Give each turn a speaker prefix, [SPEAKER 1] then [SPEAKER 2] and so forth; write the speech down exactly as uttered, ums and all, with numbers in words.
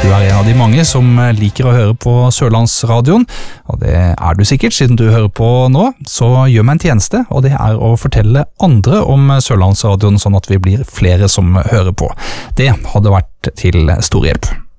[SPEAKER 1] du er en av de mange som liker å høre på Sørlandsradioen, og det er du sikkert siden du hører på nå, så gjør meg en tjeneste, og det er å fortelle andre om Sørlandsradioen sånn at vi blir flere som hører på. Det hadde vært til stor hjelp.